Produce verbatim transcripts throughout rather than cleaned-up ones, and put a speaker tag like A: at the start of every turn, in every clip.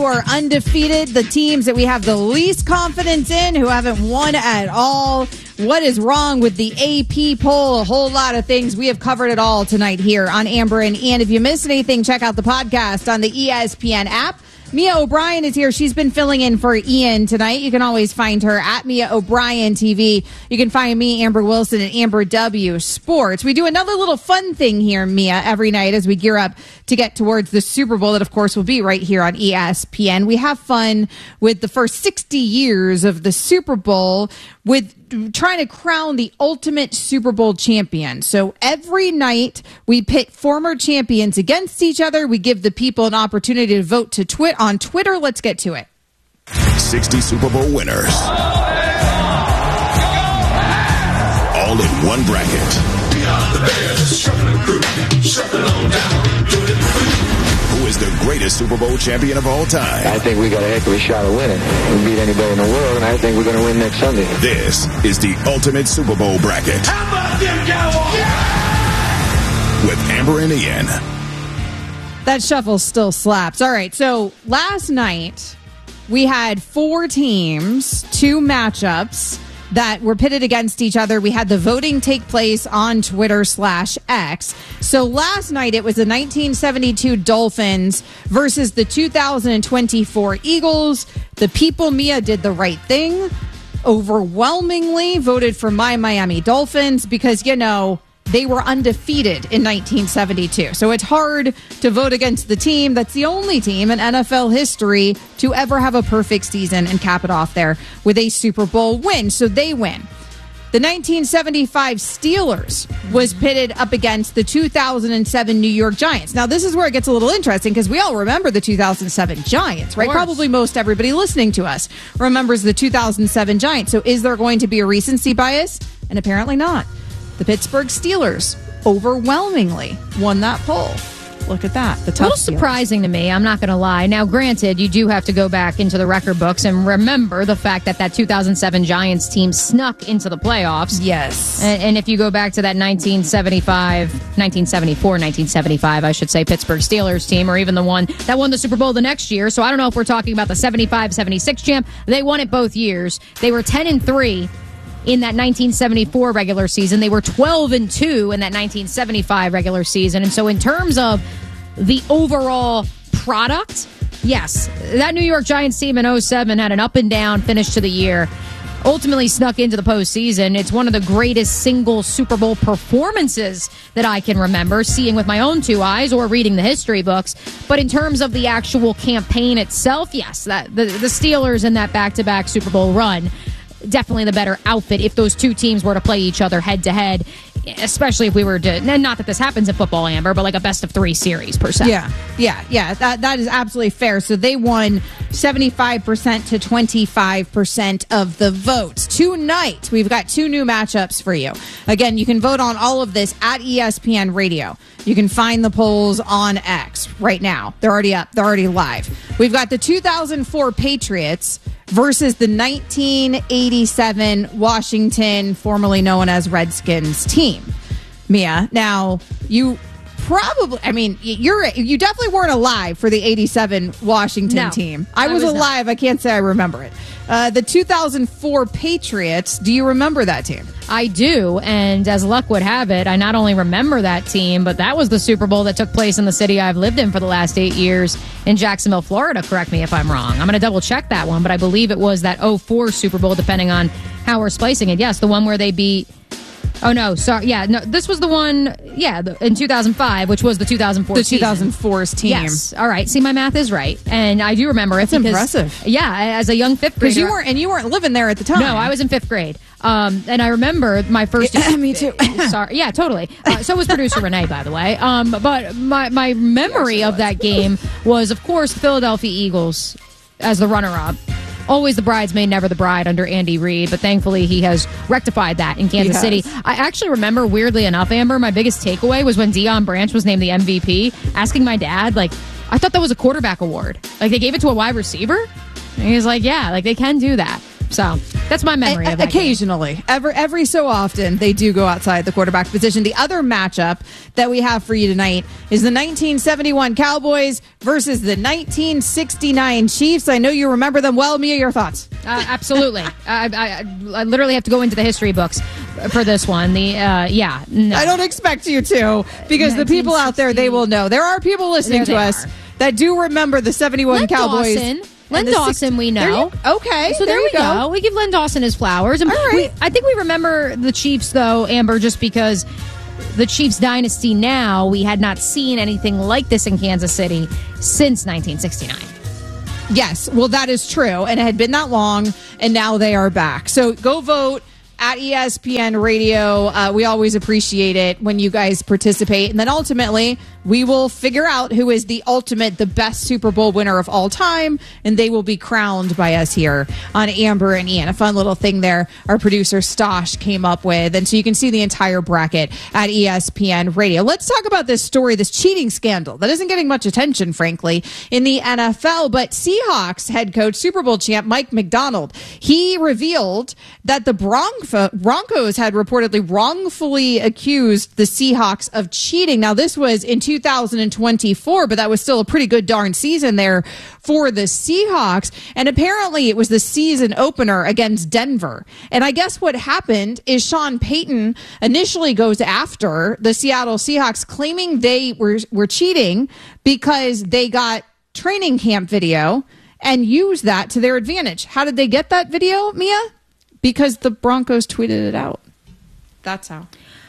A: Who are undefeated, the teams that we have the least confidence in, who haven't won at all. What is wrong with the A P poll? A whole lot of things. We have covered it all tonight here on Amber and Ian. If you missed anything, check out the podcast on the E S P N app. Mia O'Brien is here. She's been filling in for Ian tonight. You can always find her at Mia O'Brien T V. You can find me, Amber Wilson, at Amber W Sports. We do another little fun thing here, Mia, every night as we gear up to get towards the Super Bowl that, of course, will be right here on E S P N. We have fun with the first sixty years of the Super Bowl with trying to crown the ultimate Super Bowl champion. So every night we pit former champions against each other. We give the people an opportunity to vote to twit on Twitter. Let's get to it.
B: sixty Super Bowl winners. All in one bracket. The Bears, shuffling through, shuffling on down, doing it through. Who is the greatest Super Bowl champion of all time?
C: I think we got a heck of a shot of winning. We beat anybody in the world, and I think we're going to win next Sunday.
B: This is the ultimate Super Bowl bracket.
D: How about them Cowboys?
B: Yeah! With Amber and Ian.
A: That shuffle still slaps. All right, so last night we had four teams, two matchups that were pitted against each other. We had the voting take place on Twitter slash X. So last night it was the nineteen seventy-two Dolphins versus the two thousand twenty-four Eagles. The people, Mia, did the right thing. Overwhelmingly voted for my Miami Dolphins because, you know, they were undefeated in nineteen seventy-two. So it's hard to vote against the team that's the only team in N F L history to ever have a perfect season and cap it off there with a Super Bowl win. So they win. The nineteen seventy-five Steelers was pitted up against the two thousand seven New York Giants. Now, this is where it gets a little interesting because we all remember the two thousand seven Giants, right? Probably most everybody listening to us remembers the two thousand seven Giants. So is there going to be a recency bias? And apparently not. The Pittsburgh Steelers overwhelmingly won that poll. Look at that. The tough
E: a little
A: Steelers.
E: Surprising to me. I'm not going to lie. Now, granted, you do have to go back into the record books and remember the fact that that two thousand seven Giants team snuck into the playoffs.
A: Yes.
E: And, and if you go back to that nineteen seventy-five, nineteen seventy-four, nineteen seventy-five, I should say, Pittsburgh Steelers team, or even the one that won the Super Bowl the next year. So I don't know if we're talking about the seventy-five seventy-six champ. They won it both years. They were ten and three. In that nineteen seventy-four regular season. They were twelve and two in that nineteen seventy-five regular season. And so in terms of the overall product, yes, that New York Giants team in oh seven had an up and down finish to the year. Ultimately snuck into the postseason. It's one of the greatest single Super Bowl performances that I can remember, seeing with my own two eyes or reading the history books. But in terms of the actual campaign itself, yes, that the, the Steelers in that back-to-back Super Bowl run, definitely the better outfit if those two teams were to play each other head to head, especially if we were to, and not that this happens in football, Amber, but like a best of three series per se.
A: Yeah, yeah, yeah. That that is absolutely fair. So they won seventy-five percent to twenty-five percent of the votes. Tonight, we've got two new matchups for you. Again, you can vote on all of this at E S P N Radio. You can find the polls on X right now. They're already up. They're already live. We've got the two thousand four Patriots versus the nineteen eighty-seven Washington, formerly known as Redskins team. Mia, now you probably, I mean, you're you definitely weren't alive for the eighty-seven Washington
E: no,
A: team. I,
E: I
A: was,
E: was
A: alive.
E: not.
A: I can't say I remember it. Uh, the two thousand four Patriots, do you remember that team?
E: I do, and as luck would have it, I not only remember that team, but that was the Super Bowl that took place in the city I've lived in for the last eight years in Jacksonville, Florida. Correct me if I'm wrong. I'm going to double check that one, but I believe it was that oh four Super Bowl, depending on how we're splicing it. Yes, the one where they beat... Oh, no, sorry. Yeah, no, this was the one, yeah, the, in two thousand five, which was the two thousand four
A: The two thousand four's team.
E: Yes. All right. See, my math is right. And I do remember it.
A: That's
E: because,
A: impressive.
E: Yeah, as a young fifth grader.
A: Because you weren't, and you weren't living there at the time.
E: No, I was in fifth grade. Um, and I remember my first...
A: Yeah, me too.
E: Sorry. Yeah, totally. Uh, so was producer Renee, by the way. Um, but my, my memory of that game was, of course, Philadelphia Eagles as the runner-up. Always the bridesmaid, never the bride under Andy Reid, but thankfully he has rectified that in Kansas City. I actually remember, weirdly enough, Amber, my biggest takeaway was when Deion Branch was named the M V P, asking my dad, like, I thought that was a quarterback award. Like, they gave it to a wide receiver? And he was like, yeah, like, they can do that. So... That's my memory
A: a-
E: of that
A: Occasionally.
E: game.
A: Every, every so often, they do go outside the quarterback position. The other matchup that we have for you tonight is the nineteen seventy-one Cowboys versus the nineteen sixty-nine Chiefs. I know you remember them well. Mia, your thoughts?
E: Uh, absolutely. I, I, I literally have to go into the history books for this one. The uh, yeah, no.
A: I don't expect you to, because the people out there, they will know. There are people listening to us
E: are.
A: that do remember the seventy-one
E: Len
A: Cowboys.
E: Dawson. Len
A: the
E: Dawson,
A: six-
E: we know.
A: You, okay,
E: So there,
A: there
E: we
A: you
E: go.
A: go.
E: We give Len Dawson his flowers. And
A: All right.
E: we, I think we remember the Chiefs, though, Amber, just because the Chiefs dynasty now, we had not seen anything like this in Kansas City since nineteen sixty-nine.
A: Yes, well, that is true. And it had been that long, and now they are back. So go vote at E S P N Radio. Uh, we always appreciate it when you guys participate. And then ultimately, we will figure out who is the ultimate, the best Super Bowl winner of all time, and they will be crowned by us here on Amber and Ian. A fun little thing there our producer Stosh came up with. And so you can see the entire bracket at E S P N Radio. Let's talk about this story, this cheating scandal that isn't getting much attention, frankly, in the N F L. But Seahawks head coach, Super Bowl champ Mike McDonald, he revealed that the Bronco Broncos had reportedly wrongfully accused the Seahawks of cheating. Now, this was in two thousand twenty-four, but that was still a pretty good darn season there for the Seahawks. And apparently it was the season opener against Denver. And I guess what happened is Sean Payton initially goes after the Seattle Seahawks, claiming they were, were cheating because they got training camp video and used that to their advantage. How did they get that video, Mia? Because the Broncos tweeted it out. That's how.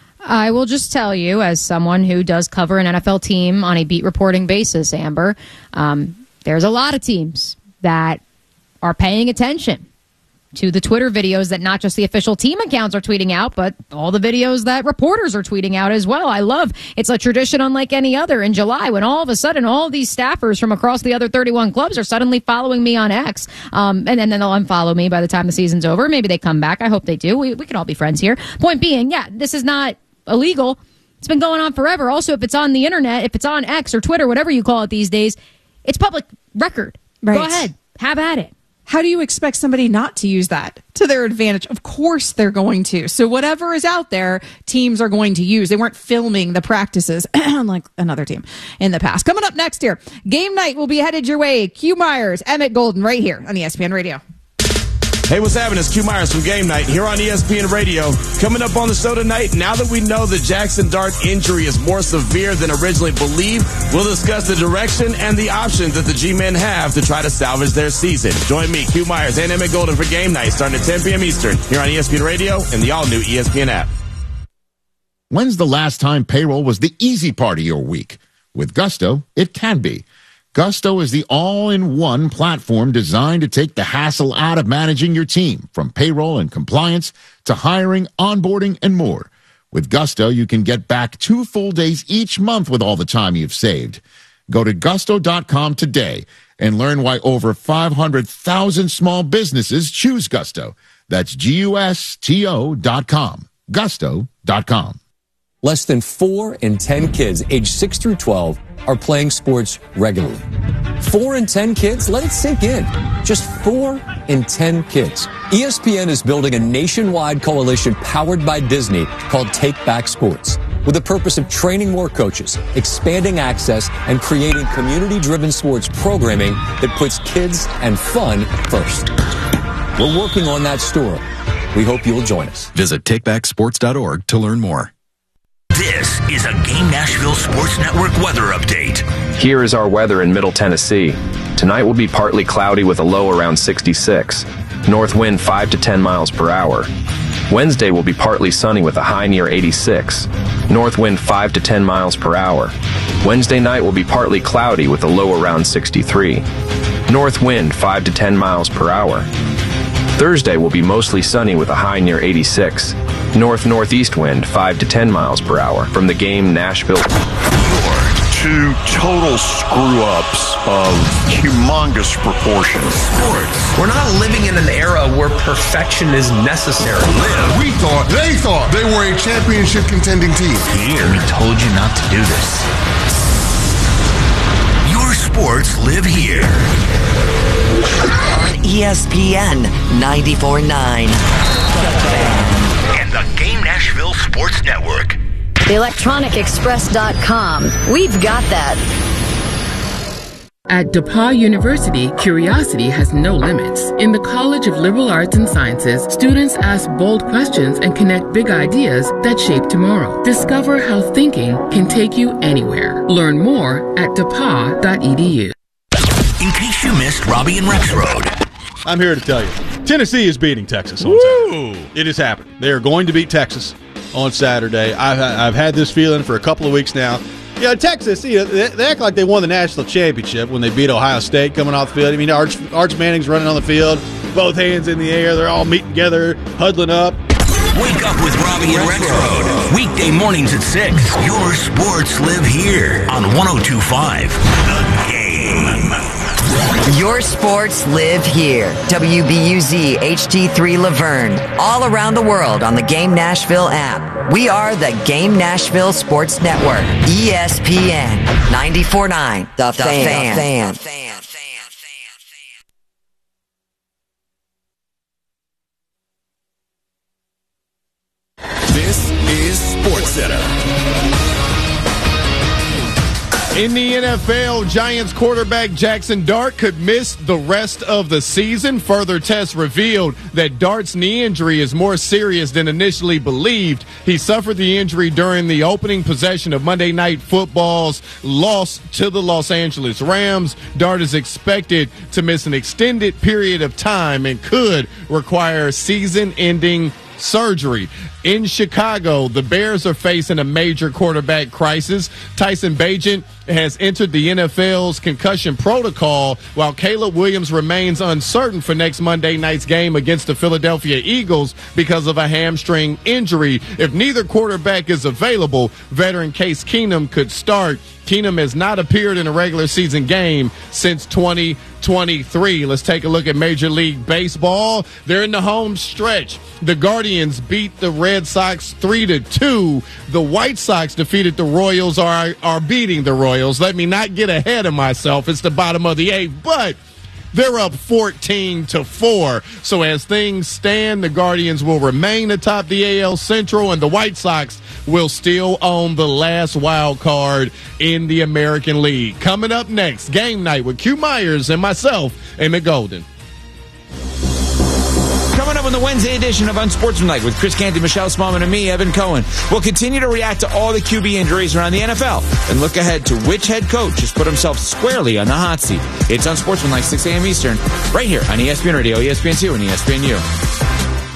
E: I will just tell you, as someone who does cover an N F L team on a beat reporting basis, Amber, um, there's a lot of teams that are paying attention to the Twitter videos that not just the official team accounts are tweeting out, but all the videos that reporters are tweeting out as well. I love it's a tradition unlike any other in July when all of a sudden all these staffers from across the other thirty-one clubs are suddenly following me on X. Um, and, and then they'll unfollow me by the time the season's over. Maybe they come back. I hope they do. We, we can all be friends here. Point being, yeah, this is not illegal. It's been going on forever. Also, if it's on the internet, if it's on X or Twitter, whatever you call it these days, it's public record.
A: Right.
E: Go ahead. Have at it.
A: How do you expect somebody not to use that to their advantage? Of course they're going to. So whatever is out there, teams are going to use. They weren't filming the practices like another team in the past. Coming up next here, game night will be headed your way. Q Myers, Emmett Golden, right here on E S P N Radio.
B: Hey, what's happening? It's Q Myers from Game Night here on E S P N Radio. Coming up on the show tonight, now that we know the Jackson Dart injury is more severe than originally believed, we'll discuss the direction and the options that the G-Men have to try to salvage their season. Join me, Q Myers, and Emmett Golden for Game Night starting at ten p.m. Eastern here on E S P N Radio and the all-new E S P N app.
D: When's the last time payroll was the easy part of your week? With Gusto, it can be. Gusto is the all-in-one platform designed to take the hassle out of managing your team, from payroll and compliance to hiring, onboarding, and more. With Gusto, you can get back two full days each month with all the time you've saved. Go to gusto dot com today and learn why over five hundred thousand small businesses choose Gusto. That's G U S T O dot com. gusto dot com.
F: Less than four in ten kids aged six through twelve are playing sports regularly. Four in ten kids? Let it sink in. Just four in ten kids. E S P N is building a nationwide coalition powered by Disney called Take Back Sports, with the purpose of training more coaches, expanding access, and creating community-driven sports programming that puts kids and fun first. We're working on that story. We hope you'll join us.
G: Visit take back sports dot org to learn more.
H: This is a Game Nashville Sports Network weather update.
I: Here is our weather in Middle Tennessee. Tonight will be partly cloudy with a low around sixty-six. North wind five to ten miles per hour. Wednesday will be partly sunny with a high near eighty-six. North wind five to ten miles per hour. Wednesday night will be partly cloudy with a low around sixty-three. North wind five to ten miles per hour. Thursday will be mostly sunny with a high near eighty-six. North-northeast wind five to ten miles per hour. From the Game Nashville.
J: Your two total screw-ups of humongous proportions.
K: Sports. We're not living in an era where perfection is necessary.
J: Live. We thought, they thought they were a championship contending team.
H: Here, we told you not to do this. Your sports live here. On E
L: E S P N ninety-four point nine.
H: And the Game Nashville Sports Network.
M: electronic express dot com. We've got that.
N: At DePauw University, curiosity has no limits. In the College of Liberal Arts and Sciences, students ask bold questions and connect big ideas that shape tomorrow. Discover how thinking can take you anywhere. Learn more at depaw dot e d u.
H: In case you missed Robbie and Rex Road.
O: I'm here to tell you, Tennessee is beating Texas on Saturday. It is happening. They are going to beat Texas on Saturday. I've, I've had this feeling for a couple of weeks now. You know, Texas, you know, they, they act like they won the national championship when they beat Ohio State coming off the field. I mean, Arch, Arch Manning's running on the field, both hands in the air. They're all meeting together, huddling up.
H: Wake up with Robbie and Rex Road. Weekday mornings at six. Your sports live here on one oh two point five. The Game.
L: Your sports live here. W B U Z H D three Laverne. All around the world on the Game Nashville app. We are the Game Nashville Sports Network. E S P N ninety-four point nine. The, the Fan. fan. The fan.
B: This is SportsCenter. In the N F L, Giants quarterback Jackson Dart could miss the rest of the season. Further tests revealed that Dart's knee injury is more serious than initially believed. He suffered the injury during the opening possession of Monday Night Football's loss to the Los Angeles Rams. Dart is expected to miss an extended period of time and could require season-ending surgery. In Chicago, the Bears are facing a major quarterback crisis. Tyson Bagent has entered the N F L's concussion protocol, while Caleb Williams remains uncertain for next Monday night's game against the Philadelphia Eagles because of a hamstring injury. If neither quarterback is available, veteran Case Keenum could start. Keenum has not appeared in a regular season game since twenty twenty-three. Let's take a look at Major League Baseball. They're in the home stretch. The Guardians beat the Red Sox three to two. The White Sox defeated the Royals, are, are beating the Royals. Let me not get ahead of myself. It's the bottom of the eighth, but they're up fourteen to four. So as things stand, the Guardians will remain atop the A L Central, and the White Sox will still own the last wild card in the American League. Coming up next, Game Night with Q Myers and myself, Emmett Golden.
P: Coming up on the Wednesday edition of Unsportsmanlike with Chris Canty, Michelle Smallman, and me, Evan Cohen. We'll continue to react to all the Q B injuries around the N F L and look ahead to which head coach has put himself squarely on the hot seat. It's Unsportsmanlike, six a.m. Eastern, right here on E S P N Radio, E S P N two, and E S P N U.